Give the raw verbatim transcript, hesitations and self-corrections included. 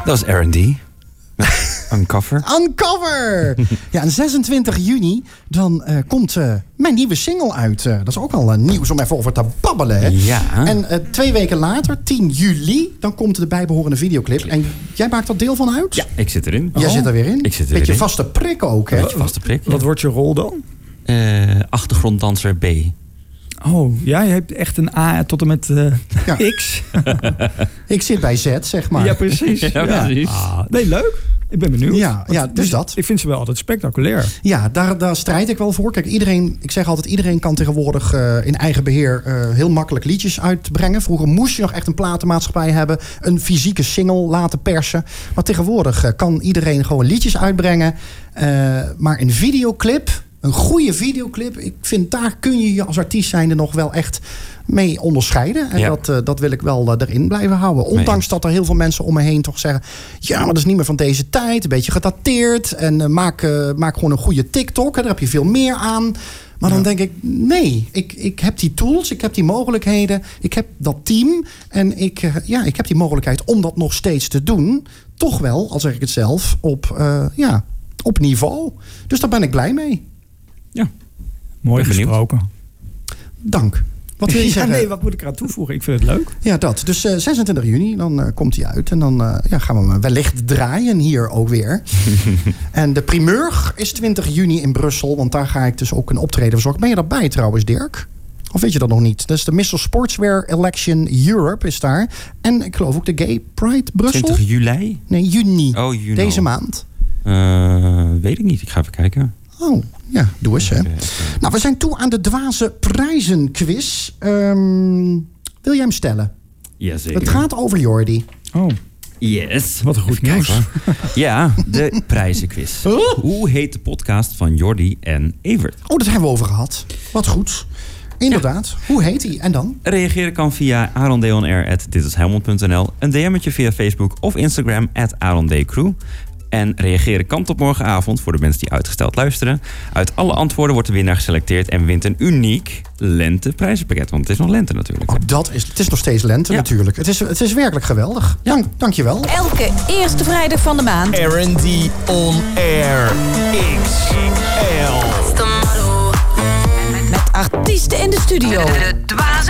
Dat was R en D. Uncover. Uncover! Ja, en zesentwintig juni dan uh, komt uh, mijn nieuwe single uit. Uh, dat is ook al uh, nieuws om even over te babbelen. Hè? Ja. En uh, twee weken later, tien juli, dan komt de bijbehorende videoclip. En jij maakt dat deel van uit? Ja, ik zit erin. Jij oh. zit er weer in? Ik zit er Beetje weer in. vaste prik ook, hè? Beetje vaste prik. Wat wordt je rol dan? Uh, achtergronddanser B. Oh, ja, je hebt echt een A tot en met uh, ja. X. Ik zit bij Z, zeg maar. Ja, precies. Ja, ja. precies. Ah, nee, leuk. Ik ben benieuwd. Ja, ja dus dat. Ik vind ze wel altijd spectaculair. Ja, daar, daar strijd ik wel voor. Kijk, iedereen, ik zeg altijd, iedereen kan tegenwoordig uh, in eigen beheer uh, heel makkelijk liedjes uitbrengen. Vroeger moest je nog echt een platenmaatschappij hebben, een fysieke single laten persen. Maar tegenwoordig uh, kan iedereen gewoon liedjes uitbrengen. Uh, maar een videoclip, een goede videoclip, ik vind daar kun je je als artiest zijnde nog wel echt mee onderscheiden. En ja. dat, uh, dat wil ik wel uh, erin blijven houden. Ondanks dat er heel veel mensen om me heen toch zeggen, ja, maar dat is niet meer van deze tijd. Een beetje gedateerd. En uh, maak, uh, maak gewoon een goede TikTok. Hè, daar heb je veel meer aan. Maar ja. dan denk ik, nee, ik, ik heb die tools, ik heb die mogelijkheden, ik heb dat team. En ik, uh, ja, ik heb die mogelijkheid om dat nog steeds te doen. Toch wel, al zeg ik het zelf, op, uh, ja, op niveau. Dus daar ben ik blij mee. Ja, mooi gesproken. Dank. Wat wil je zeggen? Ja, nee, wat moet ik eraan toevoegen? Ik vind het leuk. Ja, dat. Dus uh, zesentwintig juni, dan uh, komt hij uit. En dan uh, ja, gaan we hem wellicht draaien hier ook weer. En de primeur is twintig juni in Brussel. Want daar ga ik dus ook een optreden verzorgen. Ben je daarbij trouwens, Dirk? Of weet je dat nog niet? Dat is de mister Sportswear Election Europe is daar. En ik geloof ook de Gay Pride Brussel. twintig juli? Nee, juni. Oh, juni. Deze maand. Uh, weet ik niet. Ik ga even kijken. Oh, ja, doe eens, hè. Okay, okay. Nou, we zijn toe aan de dwaze prijzenquiz. Um, wil jij hem stellen? Jazeker. Het gaat over Jordi. Oh. Yes. Wat een goed nieuws. Ja, de prijzenquiz. Oh. Hoe heet de podcast van Jordi en Evert? Oh, dat hebben we over gehad. Wat goed. Inderdaad. Ja. Hoe heet hij? En dan? Reageren kan via arondonair at ditishelmond punt n l, een D M'tje via Facebook of Instagram at arondcrew. En reageren kan tot morgenavond voor de mensen die uitgesteld luisteren. Uit alle antwoorden wordt de winnaar geselecteerd en wint een uniek lente-prijzenpakket. Want het is nog lente natuurlijk. Oh, dat is, het is nog steeds lente ja. natuurlijk. Het is, het is werkelijk geweldig. Ja. Dank, dankjewel. Elke eerste vrijdag van de maand. R en D On Air X L. Met artiesten in de studio. De, de, de dwaze